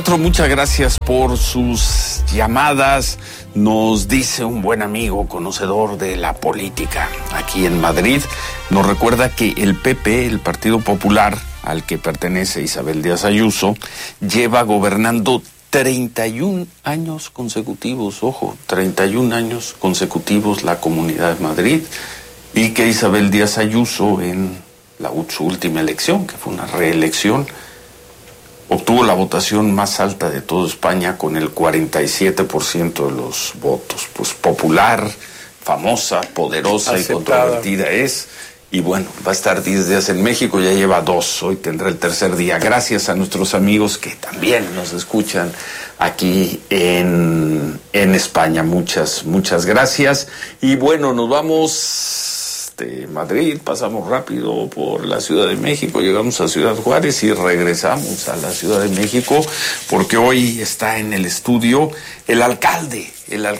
Muchas gracias por sus llamadas. Nos dice un buen amigo, conocedor de la política aquí en Madrid, nos recuerda que el PP, el Partido Popular, al que pertenece Isabel Díaz Ayuso, lleva gobernando 31 años consecutivos, ojo, 31 años consecutivos la Comunidad de Madrid, y que Isabel Díaz Ayuso en su última elección, que fue una reelección, obtuvo la votación más alta de toda España con el 47% de los votos. Pues popular, famosa, poderosa y controvertida es. Y bueno, va a estar 10 días en México, ya lleva 2, hoy tendrá el tercer día. Gracias a nuestros amigos que también nos escuchan aquí en España. Muchas gracias. Y bueno, nos vamos de Madrid, pasamos rápido por la Ciudad de México, llegamos a Ciudad Juárez y regresamos a la Ciudad de México, porque hoy está en el estudio el alcalde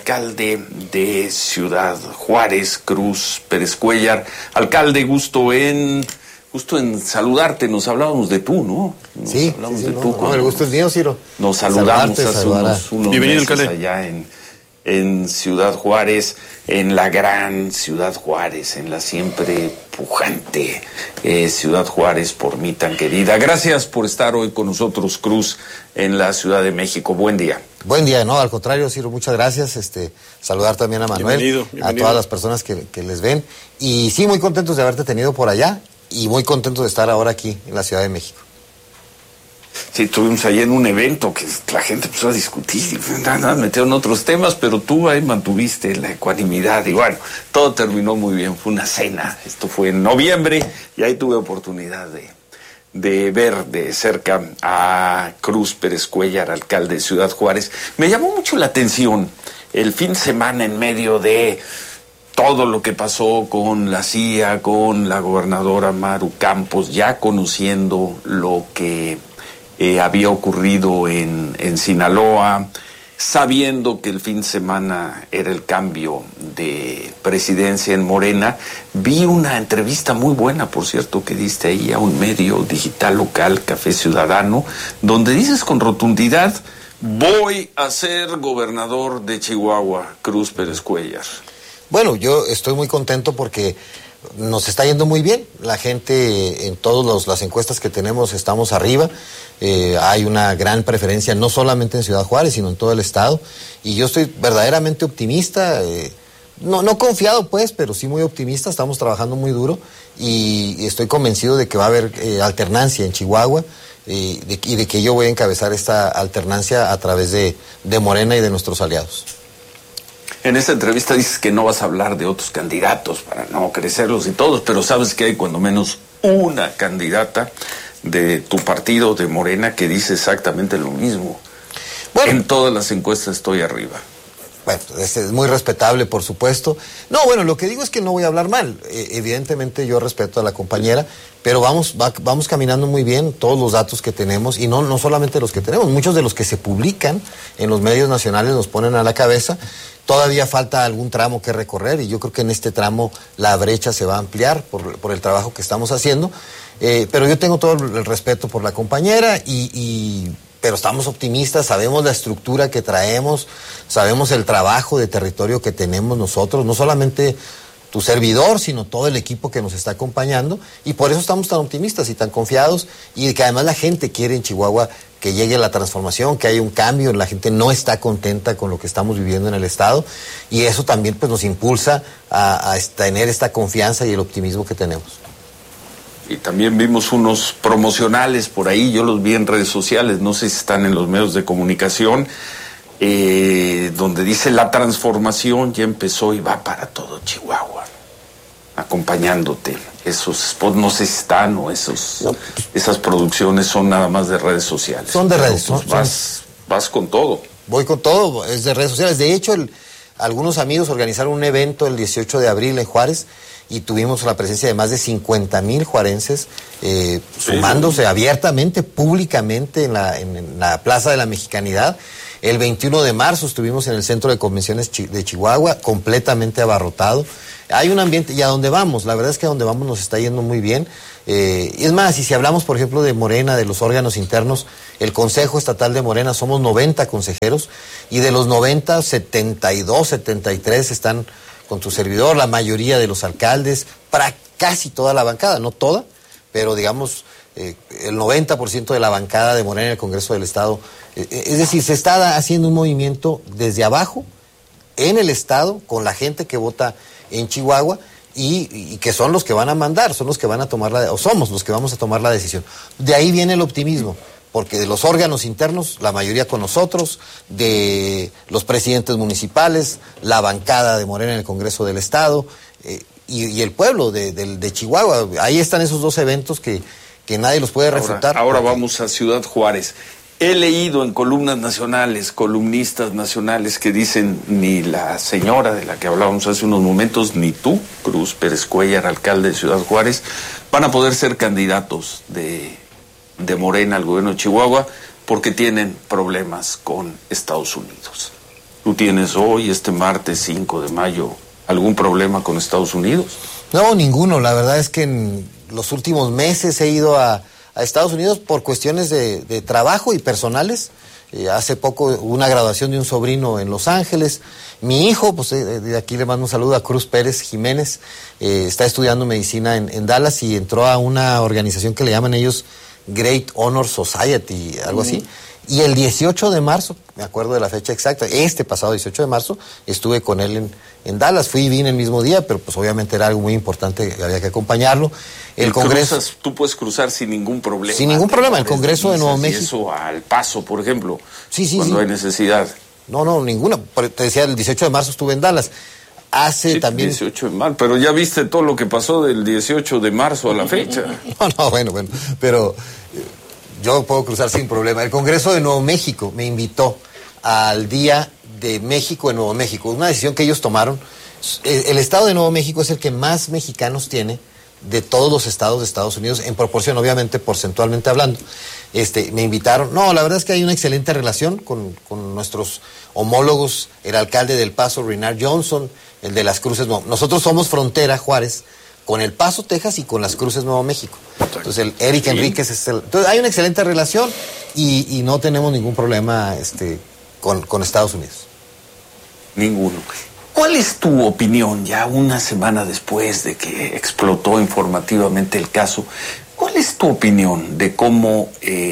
de Ciudad Juárez, Cruz Pérez Cuéllar. Alcalde, gusto en saludarte. Nos hablábamos de tú, ¿no? Sí, el gusto es mío, Ciro. Nos saludamos hace unos Bienvenido, meses alcalde. allá en Ciudad Juárez, en la gran Ciudad Juárez, en la siempre pujante Ciudad Juárez, por mí tan querida. Gracias por estar hoy con nosotros, Cruz, en la Ciudad de México. Buen día. Buen día, no, al contrario, Ciro, muchas gracias. Saludar también a Manuel, bienvenido. A todas las personas que les ven. Y sí, muy contentos de haberte tenido por allá y muy contentos de estar ahora aquí en la Ciudad de México. Sí, estuvimos allí en un evento que la gente empezó a discutir, metieron otros temas, pero tú ahí mantuviste la ecuanimidad y bueno, todo terminó muy bien, fue una cena, esto fue en noviembre y ahí tuve oportunidad de ver de cerca a Cruz Pérez Cuéllar, alcalde de Ciudad Juárez. Me llamó mucho la atención el fin de semana en medio de todo lo que pasó con la CIA, con la gobernadora Maru Campos, ya conociendo lo que había ocurrido en Sinaloa, sabiendo que el fin de semana era el cambio de presidencia en Morena. Vi una entrevista muy buena, por cierto, que diste ahí a un medio digital local, Café Ciudadano, donde dices con rotundidad: voy a ser gobernador de Chihuahua, Cruz Pérez Cuéllar. Bueno, yo estoy muy contento porque nos está yendo muy bien. La gente, en todas las encuestas que tenemos, estamos arriba. Hay una gran preferencia, no solamente en Ciudad Juárez, sino en todo el estado. Y yo estoy verdaderamente optimista, no confiado pues, pero sí muy optimista. Estamos trabajando muy duro y estoy convencido de que va a haber alternancia en Chihuahua y de que yo voy a encabezar esta alternancia a través de Morena y de nuestros aliados. En esta entrevista dices que no vas a hablar de otros candidatos para no crecerlos y todos, pero sabes que hay cuando menos una candidata de tu partido, de Morena, que dice exactamente lo mismo. Bueno, en todas las encuestas estoy arriba. Bueno, es muy respetable, por supuesto. No, bueno, lo que digo es que no voy a hablar mal. Evidentemente yo respeto a la compañera, pero vamos caminando muy bien, todos los datos que tenemos, y no solamente los que tenemos, muchos de los que se publican en los medios nacionales nos ponen a la cabeza. Todavía falta algún tramo que recorrer y yo creo que en este tramo la brecha se va a ampliar por el trabajo que estamos haciendo. Pero yo tengo todo el respeto por la compañera pero estamos optimistas, sabemos la estructura que traemos, sabemos el trabajo de territorio que tenemos nosotros, no solamente tu servidor, sino todo el equipo que nos está acompañando, y por eso estamos tan optimistas y tan confiados, y que además la gente quiere en Chihuahua que llegue la transformación, que haya un cambio. La gente no está contenta con lo que estamos viviendo en el estado, y eso también pues nos impulsa a tener esta confianza y el optimismo que tenemos. Y también vimos unos promocionales por ahí, yo los vi en redes sociales, no sé si están en los medios de comunicación, donde dice: la transformación ya empezó y va para todo Chihuahua, acompañándote. Esos spots no sé si están o esas producciones son nada más de redes sociales. Son de redes, vas con todo. Voy con todo, es de redes sociales. De hecho, algunos amigos organizaron un evento el 18 de abril en Juárez, y tuvimos la presencia de más de 50,000 juarenses sumándose abiertamente, públicamente en la Plaza de la Mexicanidad. El 21 de marzo estuvimos en el Centro de Convenciones de Chihuahua, completamente abarrotado. Hay un ambiente, y a donde vamos, la verdad es que a donde vamos nos está yendo muy bien. Y es más, y si hablamos, por ejemplo, de Morena, de los órganos internos, el Consejo Estatal de Morena, somos 90 consejeros, y de los 90, 72, 73 están con tu servidor, la mayoría de los alcaldes, para casi toda la bancada, no toda, pero digamos, el 90% de la bancada de Morena en el Congreso del Estado. Es decir, se está haciendo un movimiento desde abajo, en el Estado, con la gente que vota en Chihuahua, y que son los que van a mandar, son los que van a tomar o somos los que vamos a tomar la decisión. De ahí viene el optimismo, porque de los órganos internos, la mayoría con nosotros, de los presidentes municipales, la bancada de Morena en el Congreso del Estado, y el pueblo de Chihuahua. Ahí están esos dos eventos que nadie los puede refutar. Ahora vamos a Ciudad Juárez. He leído en columnas nacionales, columnistas nacionales que dicen ni la señora de la que hablábamos hace unos momentos, ni tú, Cruz Pérez Cuéllar, alcalde de Ciudad Juárez, van a poder ser candidatos de Morena al gobierno de Chihuahua porque tienen problemas con Estados Unidos. ¿Tú tienes hoy, este martes 5 de mayo, algún problema con Estados Unidos? No, ninguno. La verdad es que en los últimos meses he ido a Estados Unidos por cuestiones de trabajo y personales. Hace poco hubo una graduación de un sobrino en Los Ángeles. Mi hijo, pues de aquí le mando un saludo a Cruz Pérez Jiménez, está estudiando medicina en Dallas y entró a una organización que le llaman ellos Great Honor Society, algo así. Y el 18 de marzo, me acuerdo de la fecha exacta, este pasado 18 de marzo, estuve con él en Dallas. Fui y vine el mismo día, pero pues obviamente era algo muy importante, había que acompañarlo. El Congreso... Tú puedes cruzar sin ningún problema. Sin ningún problema, el Congreso de Nuevo México. Eso al Paso, por ejemplo, sí, cuando hay necesidad. No, ninguna. Te decía, el 18 de marzo estuve en Dallas. También... 18 de marzo, pero ya viste todo lo que pasó del 18 de marzo a la fecha. No, bueno, pero... yo puedo cruzar sin problema. El Congreso de Nuevo México me invitó al Día de México en Nuevo México. Una decisión que ellos tomaron. El estado de Nuevo México es el que más mexicanos tiene de todos los estados de Estados Unidos, en proporción, obviamente, porcentualmente hablando. Me invitaron. No, la verdad es que hay una excelente relación con nuestros homólogos, el alcalde del Paso, Renard Johnson, el de Las Cruces. Nosotros somos frontera, Juárez, con El Paso, Texas, y con Las Cruces, Nuevo México. Entonces, el Eric Enríquez es Entonces, hay una excelente relación y no tenemos ningún problema con Estados Unidos. Ninguno. ¿Cuál es tu opinión, ya una semana después de que explotó informativamente el caso? ¿Cuál es tu opinión de cómo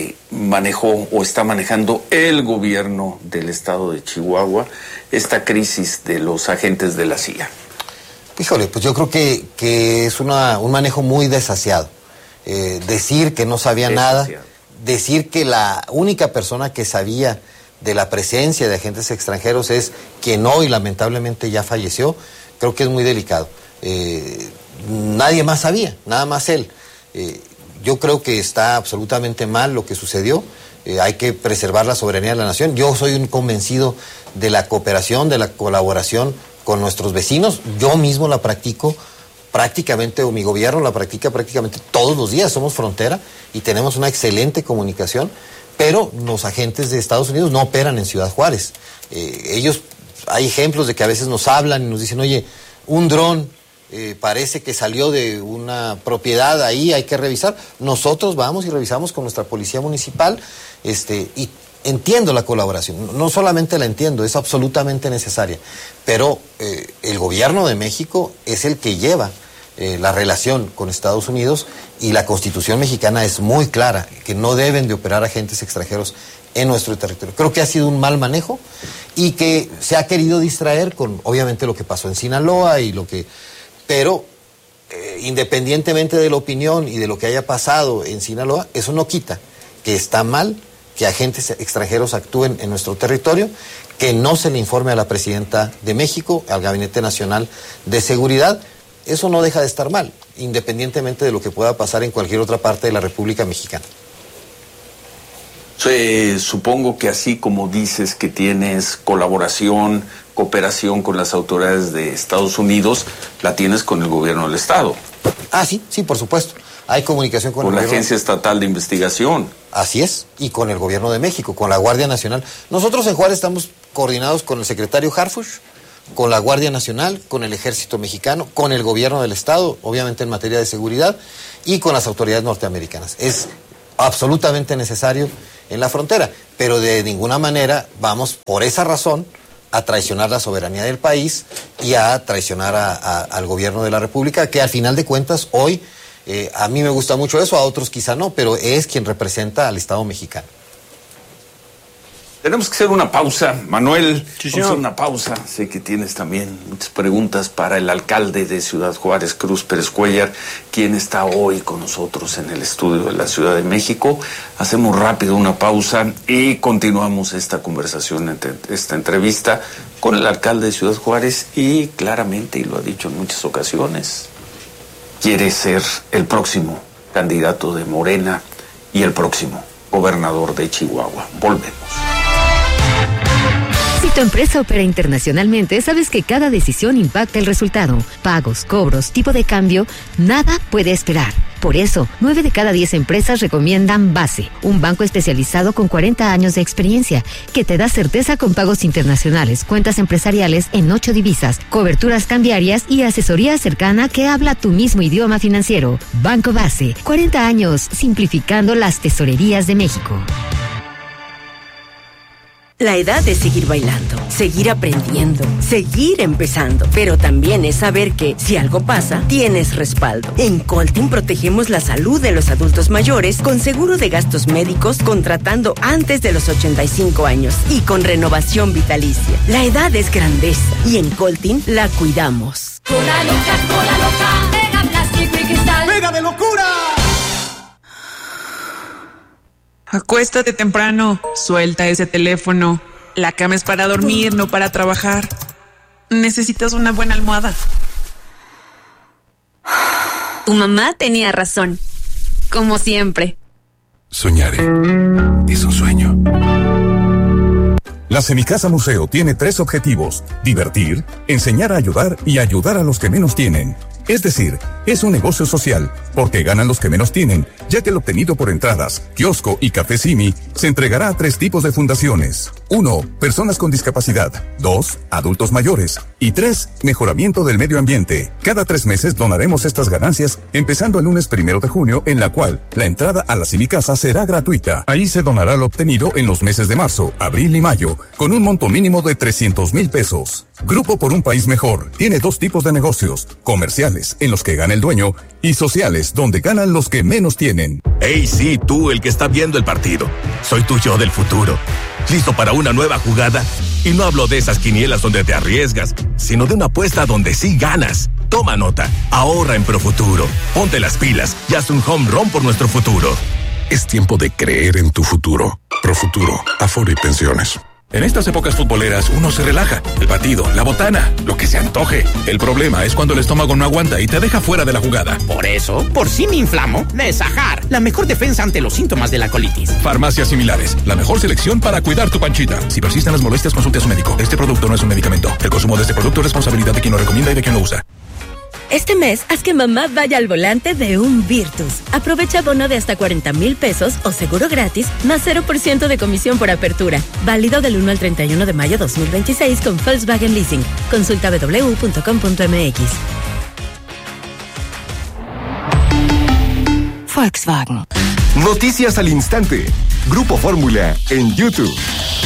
manejó o está manejando el gobierno del estado de Chihuahua esta crisis de los agentes de la CIA? Híjole, pues yo creo que es un manejo muy desasiado. Decir que no sabía nada, decir que la única persona que sabía de la presencia de agentes extranjeros es quien hoy lamentablemente ya falleció, creo que es muy delicado. Nadie más sabía, nada más él. Yo creo que está absolutamente mal lo que sucedió. Hay que preservar la soberanía de la nación. Yo soy un convencido de la cooperación, de la colaboración con nuestros vecinos. Yo mismo la practico prácticamente, o mi gobierno la practica prácticamente todos los días. Somos frontera y tenemos una excelente comunicación, pero los agentes de Estados Unidos no operan en Ciudad Juárez. Ellos, hay ejemplos de que a veces nos hablan y nos dicen, oye, un dron parece que salió de una propiedad ahí, hay que revisar. Nosotros vamos y revisamos con nuestra policía municipal, y entiendo la colaboración, no solamente la entiendo, es absolutamente necesaria, pero el gobierno de México es el que lleva la relación con Estados Unidos, y la Constitución mexicana es muy clara, que no deben de operar agentes extranjeros en nuestro territorio. Creo que ha sido un mal manejo y que se ha querido distraer con, obviamente, lo que pasó en Sinaloa pero independientemente de la opinión y de lo que haya pasado en Sinaloa, eso no quita que está mal que agentes extranjeros actúen en nuestro territorio, que no se le informe a la Presidenta de México, al Gabinete Nacional de Seguridad. Eso no deja de estar mal, independientemente de lo que pueda pasar en cualquier otra parte de la República Mexicana. Supongo que así como dices que tienes colaboración, cooperación con las autoridades de Estados Unidos, la tienes con el gobierno del estado. Sí, por supuesto. Hay comunicación con la Agencia Estatal de Investigación. Así es, y con el gobierno de México, con la Guardia Nacional. Nosotros en Juárez estamos coordinados con el secretario Harfuch, con la Guardia Nacional, con el Ejército Mexicano, con el gobierno del Estado, obviamente en materia de seguridad, y con las autoridades norteamericanas. Es absolutamente necesario en la frontera, pero de ninguna manera vamos, por esa razón, a traicionar la soberanía del país y a traicionar al gobierno de la República, que al final de cuentas hoy, a mí me gusta mucho eso, a otros quizá no, pero es quien representa al Estado mexicano. Tenemos que hacer una pausa, Manuel. Sí, vamos a hacer una pausa. Sé que tienes también muchas preguntas para el alcalde de Ciudad Juárez, Cruz Pérez Cuéllar, quien está hoy con nosotros en el estudio de la Ciudad de México. Hacemos rápido una pausa y continuamos esta conversación, esta entrevista con el alcalde de Ciudad Juárez y claramente, y lo ha dicho en muchas ocasiones, quiere ser el próximo candidato de Morena y el próximo gobernador de Chihuahua. Volvemos. Si tu empresa opera internacionalmente, sabes que cada decisión impacta el resultado. Pagos, cobros, tipo de cambio, nada puede esperar. Por eso, 9 de cada 10 empresas recomiendan Base, un banco especializado con 40 años de experiencia, que te da certeza con pagos internacionales, cuentas empresariales en 8 divisas, coberturas cambiarias y asesoría cercana que habla tu mismo idioma financiero. Banco Base, 40 años simplificando las tesorerías de México. La edad es seguir bailando, seguir aprendiendo, seguir empezando, pero también es saber que, si algo pasa, tienes respaldo. En Coltin protegemos la salud de los adultos mayores con seguro de gastos médicos contratando antes de los 85 años y con renovación vitalicia. La edad es grandeza y en Coltin la cuidamos. Cola loca, Mega plástico y cristal. ¡Mega de locura! Acuéstate temprano, suelta ese teléfono. La cama es para dormir, no para trabajar. Necesitas una buena almohada. Tu mamá tenía razón, como siempre. Soñar es un sueño. La Semicasa Museo tiene 3 objetivos: divertir, enseñar a ayudar y ayudar a los que menos tienen. Es decir, es un negocio social, porque ganan los que menos tienen, ya que el obtenido por entradas, kiosco y café Simi se entregará a 3 tipos de fundaciones. 1. Personas con discapacidad. 2. Adultos mayores. Y 3. Mejoramiento del medio ambiente. Cada 3 meses donaremos estas ganancias, empezando el lunes 1 de junio, en la cual la entrada a la Semicasa será gratuita. Ahí se donará lo obtenido en los meses de marzo, abril y mayo, con un monto mínimo de 300,000 pesos. Grupo por un País Mejor tiene 2 tipos de negocios: comerciales, en los que gana el dueño, y sociales, donde ganan los que menos tienen. Hey, sí, tú, el que está viendo el partido. Soy tu yo del futuro. ¿Listo para una nueva jugada? Y no hablo de esas quinielas donde te arriesgas, sino de una apuesta donde sí ganas. Toma nota, ahorra en Profuturo. Ponte las pilas y haz un home run por nuestro futuro. Es tiempo de creer en tu futuro. Profuturo, Afore y Pensiones. En estas épocas futboleras uno se relaja. El partido, la botana, lo que se antoje. El problema es cuando el estómago no aguanta y te deja fuera de la jugada. Por eso, por si me inflamo, Nesajar, la mejor defensa ante los síntomas de la colitis. Farmacias Similares, la mejor selección para cuidar tu panchita. Si persisten las molestias, consulte a su médico. Este producto no es un medicamento. El consumo de este producto es responsabilidad de quien lo recomienda y de quien lo usa. Este mes, haz que mamá vaya al volante de un Virtus. Aprovecha bono de hasta 40,000 pesos o seguro gratis, más 0% de comisión por apertura. Válido del 1 al 31 de mayo 2026 con Volkswagen Leasing. Consulta www.com.mx. Volkswagen. Noticias al instante. Grupo Fórmula en YouTube.